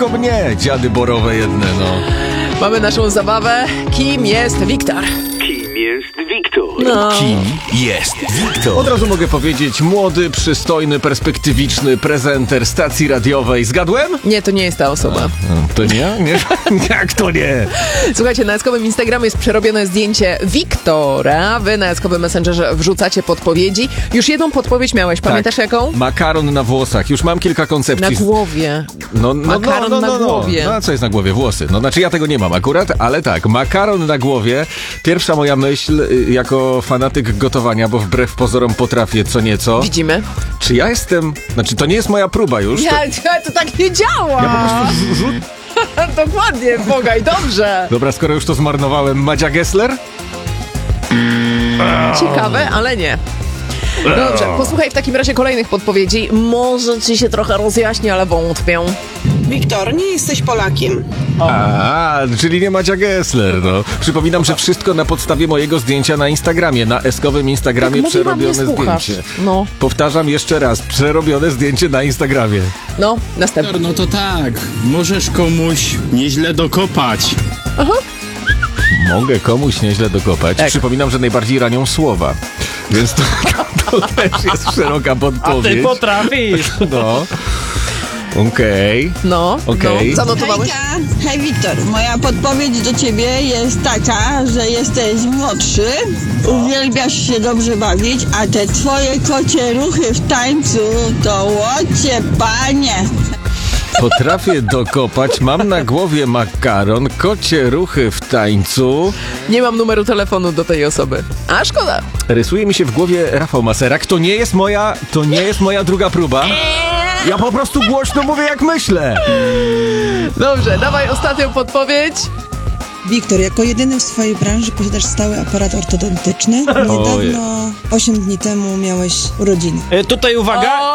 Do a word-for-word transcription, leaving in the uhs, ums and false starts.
przeciwko mnie, dziady borowe jedne, no. Mamy naszą zabawę. Kim jest Wiktor? Kim jest Wiktor? No. Kim jest Wiktor? Od razu mogę powiedzieć, młody, przystojny, perspektywiczny prezenter stacji radiowej. Zgadłem? Nie, to nie jest ta osoba. A, to nie? nie? Jak to nie? Słuchajcie, na Eskowym Instagramie jest przerobione zdjęcie Wiktora. Wy na Eskowym Messengerze wrzucacie podpowiedzi. Już jedną podpowiedź miałeś, pamiętasz tak. jaką? Makaron na włosach. Już mam kilka koncepcji. Na głowie. No, no, Makaron no, no, no, na no. głowie. No a co jest na głowie? Włosy. No znaczy ja tego nie mam akurat, ale tak, makaron na głowie. Pierwsza moja myśl y, jako fanatyk gotowania, bo wbrew pozorom potrafię co nieco. Widzimy. Czy ja jestem... Znaczy to nie jest moja próba już. To, Ja, to tak nie działa. ja po prostu rzut... Dokładnie, Bogaj, dobrze. Dobra, skoro już to zmarnowałem, Madzia Gessler? Ciekawe, ale nie. Dobrze, posłuchaj w takim razie kolejnych podpowiedzi. Może ci się trochę rozjaśni, ale wątpię. Wiktor, nie jesteś Polakiem. A, czyli nie Madzia Gessler, no. Przypominam, że wszystko na podstawie mojego zdjęcia na Instagramie, na Eskowym Instagramie Tak mówiłam, nie przerobione słuchasz. zdjęcie. No. Powtarzam jeszcze raz, przerobione zdjęcie na Instagramie. No, następny. No to tak, możesz komuś nieźle dokopać. Mogę komuś nieźle dokopać. Tak. Przypominam, że najbardziej ranią słowa. Więc to, to też jest szeroka podpowiedź. potrafisz. No. Okej. No, Okej. no, zanotowałeś? Hejka, hej Wiktor, moja podpowiedź do ciebie jest taka, że jesteś młodszy, uwielbiasz się dobrze bawić, a te twoje kocie ruchy w tańcu to łocie panie. Potrafię dokopać, mam na głowie makaron, kocie ruchy w tańcu. Nie mam numeru telefonu do tej osoby. A szkoda. Rysuje mi się w głowie Rafał Maserak. To nie jest moja, to nie jest moja druga próba. Ja po prostu głośno mówię jak myślę. Dobrze, dawaj ostatnią podpowiedź. Wiktor, jako jedyny w swojej branży posiadasz stały aparat ortodontyczny. Niedawno, osiem dni temu miałeś urodziny. Tutaj uwaga.